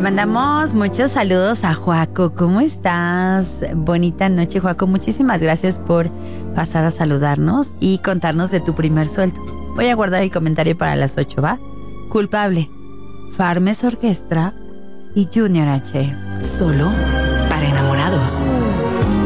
mandamos muchos saludos a Joaco. ¿Cómo estás? Bonita noche, Joaco. Muchísimas gracias por pasar a saludarnos y contarnos de tu primer sueldo. Voy a guardar el comentario para las 8, ¿va? Culpable, Farmes Orquestra y Junior H. Solo para enamorados.